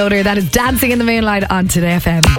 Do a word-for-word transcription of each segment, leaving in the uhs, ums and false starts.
That is Dancing in the Moonlight on Today F M.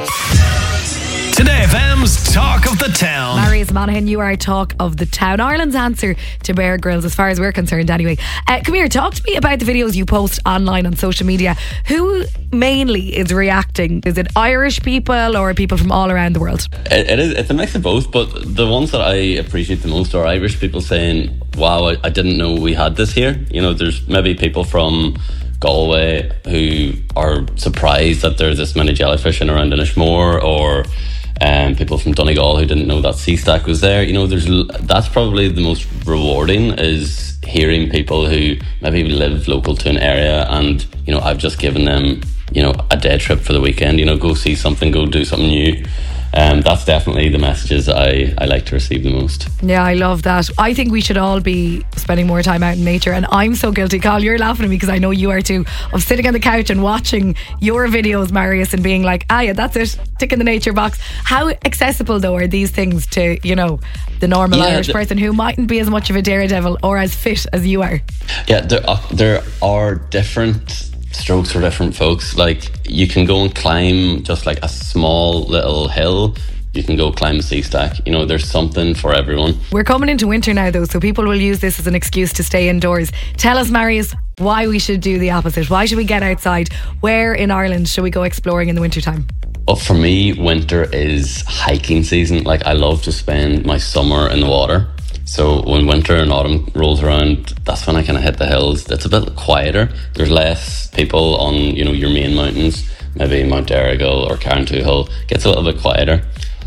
Today F M's Talk of the Town. Marius Monaghan, you are Talk of the Town. Ireland's answer to Bear Grylls, as far as we're concerned anyway. Uh, come here, talk to me about the videos you post online on social media. Who mainly is reacting? Is it Irish people or people from all around the world? It, it is, it's a mix of both, but the ones that I appreciate the most are Irish people saying, wow, I, I didn't know we had this here. You know, there's maybe people from Galway who are surprised that there's this many jellyfish in around Inishmore, or um, people from Donegal who didn't know that sea stack was there. You know, there's that's probably the most rewarding, is hearing people who maybe live local to an area, and you know, I've just given them, you know, a day trip for the weekend. You know, go see something, go do something new. Um, that's definitely the messages I, I like to receive the most. Yeah, I love that. I think we should all be spending more time out in nature, and I'm so guilty. Carl, you're laughing at me because I know you are too, of sitting on the couch and watching your videos, Marius, and being like, ah yeah, that's it, tick in the nature box. How accessible though are these things to, you know, the normal yeah, Irish the, person who mightn't be as much of a daredevil or as fit as you are? Yeah, there are, there are different strokes for different folks. Like, you can go and climb just like a small little hill, you can go climb a sea stack. You know, there's something for everyone. We're coming into winter now though, so people will use this as an excuse to stay indoors. Tell us, Marius, why we should do the opposite. Why should we get outside? Where in Ireland should we go exploring in the winter time? Well, for me, winter is hiking season. Like, I love to spend my summer in the water. So when winter and autumn rolls around, that's when I kind of hit the hills. It's a bit quieter. There's less people on, you know, your main mountains. Maybe Mount Errigal or Carrauntoohil gets a little bit quieter.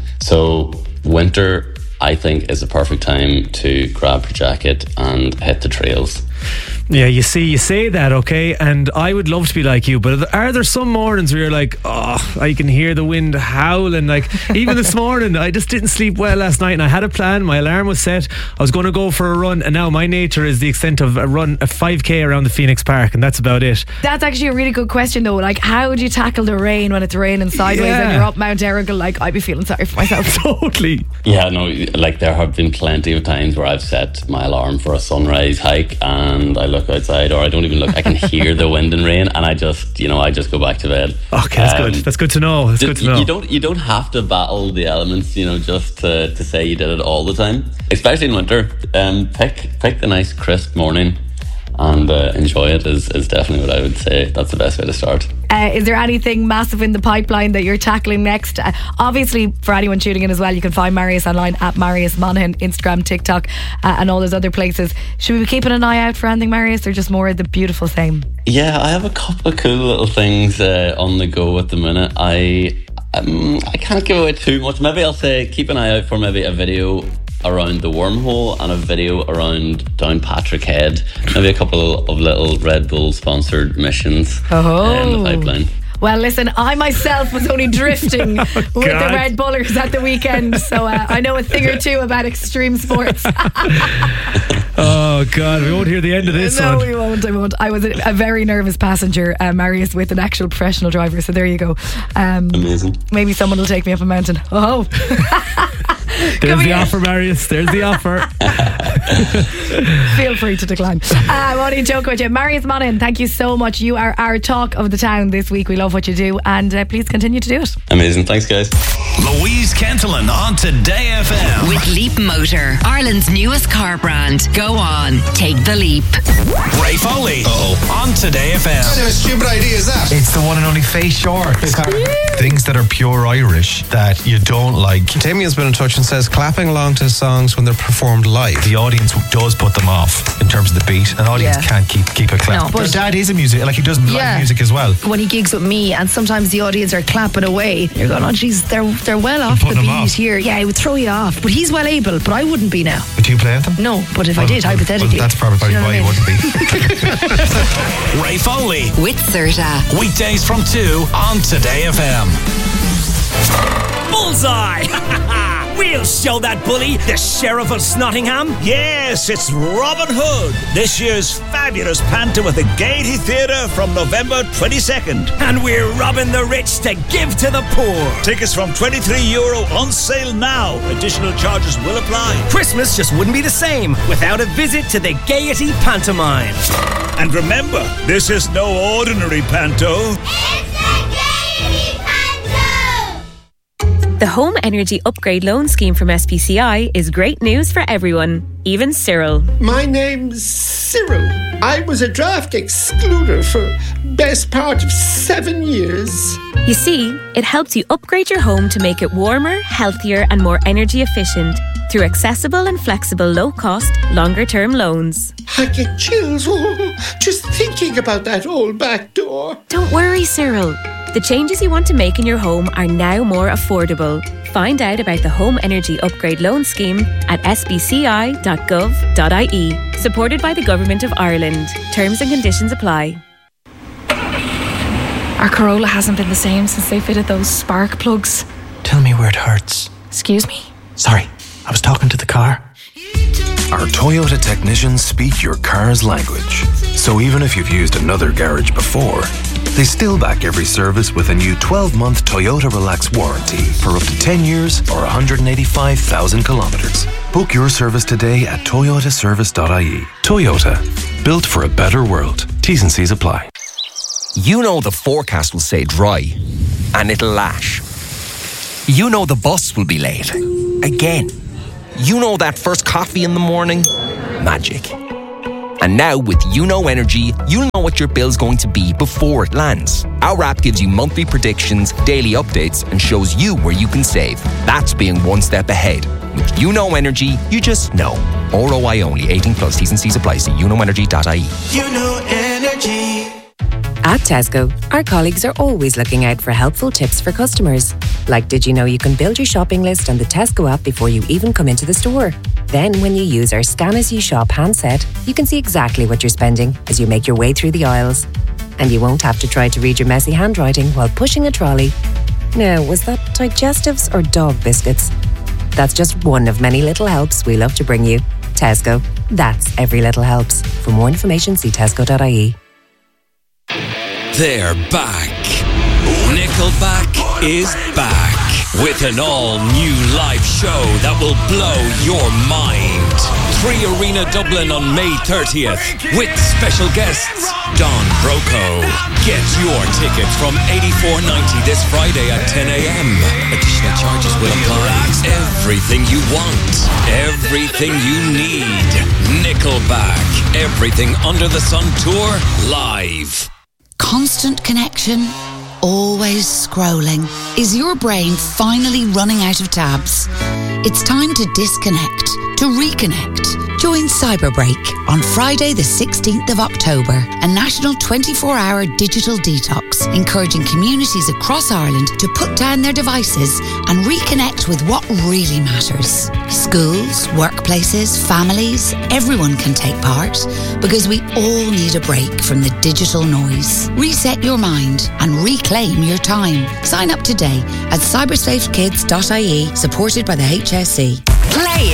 So winter, I think, is the perfect time to grab your jacket and hit the trails. Yeah, you see, you say that, okay, and I would love to be like you, but are there some mornings where you're like, oh, I can hear the wind howling? Like, even this morning, I just didn't sleep well last night, and I had a plan, my alarm was set, I was going to go for a run, and now my nature is the extent of a run, a five K around the Phoenix Park, and that's about it. That's actually a really good question though. Like, how would you tackle the rain when it's raining sideways yeah. and you're up Mount Errigal? Like, I'd be feeling sorry for myself. Totally. Yeah, no, like, there have been plenty of times where I've set my alarm for a sunrise hike, and I look outside, or I don't even look, I can hear the wind and rain, and I just, you know, I just go back to bed. Okay, that's um, good. That's good to know. That's just, good to know. You don't, you don't have to battle the elements, you know, just to, to say you did it all the time. Especially in winter. Um, pick pick the nice crisp morning and uh, enjoy it is, is definitely what I would say. That's the best way to start. Uh, is there anything massive in the pipeline that you're tackling next? Uh, obviously, for anyone tuning in as well, you can find Marius online at Marius Monaghan, Instagram, TikTok, uh, and all those other places. Should we be keeping an eye out for anything, Marius, or just more of the beautiful same? Yeah, I have a couple of cool little things uh, on the go at the minute. I um, I can't give away too much. Maybe I'll say keep an eye out for maybe a video around the wormhole and a video around Downpatrick Head. Maybe a couple of little Red Bull sponsored missions oh. uh, in the pipeline. Well, listen, I myself was only drifting oh, with the Red Bullers at the weekend, so uh, I know a thing or two about extreme sports. Oh God, we won't hear the end of this no, one. we won't, I won't. I was a, a very nervous passenger, uh, Marius, with an actual professional driver, so there you go. Um, Amazing. Maybe someone will take me up a mountain. Oh. There's the offer, Marius. There's the offer. Feel free to decline. Uh, I'm only joking with you. Marius Monaghan, thank you so much. You are our talk of the town this week. We love what you do, and uh, please continue to do it. Amazing. Thanks, guys. Louise Kentelin on Today F M. With Leap Motor, Ireland's newest car brand. Go on, take the leap. Ray Foley Uh-oh. on Today F M. What kind of stupid idea is that? It's the one and only Face Shorts. Things that are pure Irish that you don't like. Damien's been in touch and says clapping along to songs when they're performed live. The audience does put them off in terms of the beat. An audience Yeah. can't keep keep a clap. No, but- Your dad is a music, like he does Yeah. live music as well. When he gigs with me, and sometimes the audience are clapping away, you're going, oh geez, they're they're well off the putting them beat off. here. Yeah, it would throw you off. But he's well able, but I wouldn't be now. But do you play them? No, but if I Well, did, well, hypothetically. well, that's probably Do you know why what I you mean? wouldn't be. Ray Foley. With Serta. Weekdays from two on Today F M. Bullseye! We'll show that bully, the Sheriff of Snottingham. Yes, it's Robin Hood, this year's fabulous panto at the Gaiety Theatre from November twenty-second. And we're robbing the rich to give to the poor. Tickets from twenty-three euro on sale now. Additional charges will apply. Christmas just wouldn't be the same without a visit to the Gaiety Pantomime. And remember, this is no ordinary panto. It's The Home Energy Upgrade Loan Scheme from S P C I is great news for everyone, even Cyril. My name's Cyril. I was a draft excluder for best part of seven years. You see, it helps you upgrade your home to make it warmer, healthier and more energy efficient through accessible and flexible low-cost, longer-term loans. I get chills oh, just thinking about that old back door. Don't worry, Cyril. The changes you want to make in your home are now more affordable. Find out about the Home Energy Upgrade Loan Scheme at s b c i dot gov dot i e. Supported by the Government of Ireland. Terms and conditions apply. Our Corolla hasn't been the same since they fitted those spark plugs. Tell me where it hurts. Excuse me? Sorry, I was talking to the car. Our Toyota technicians speak your car's language. So even if you've used another garage before, they still back every service with a new twelve-month Toyota Relax warranty for up to ten years or one hundred eighty-five thousand kilometres. Book your service today at toyota service dot i e. Toyota, built for a better world. T's and C's apply. You know the forecast will say dry, and it'll lash. You know the bus will be late. Again. You know that first coffee in the morning? Magic. And now with You Know Energy, you'll know what your bill's going to be before it lands. Our app gives you monthly predictions, daily updates, and shows you where you can save. That's being one step ahead. With You Know Energy, you just know. R O I only. eighteen plus. T's and C's apply. See you know energy dot i e. You Know Energy. At Tesco, our colleagues are always looking out for helpful tips for customers. Like, did you know you can build your shopping list on the Tesco app before you even come into the store? Then, when you use our Scan As You Shop handset, you can see exactly what you're spending as you make your way through the aisles. And you won't have to try to read your messy handwriting while pushing a trolley. Now, was that digestives or dog biscuits? That's just one of many little helps we love to bring you. Tesco. That's every little helps. For more information, see tesco dot i e. They're back. Nickelback is back with an all-new live show that will blow your mind. Three Arena Dublin on May thirtieth with special guests Don Broco. Get your tickets from eighty-four ninety this Friday at ten a.m. Additional charges will apply. Everything you want, everything you need. Nickelback, Everything Under the Sun Tour live. Constant connection, always scrolling. Is your brain finally running out of tabs? It's time to disconnect, to reconnect. Join Cyberbreak on Friday the sixteenth of October, a national twenty-four hour digital detox, encouraging communities across Ireland to put down their devices and reconnect with what really matters. Schools, workplaces, families, everyone can take part because we all need a break from the digital noise. Reset your mind and reclaim your time. Sign up today at cybersafekids dot i e, supported by the H S E.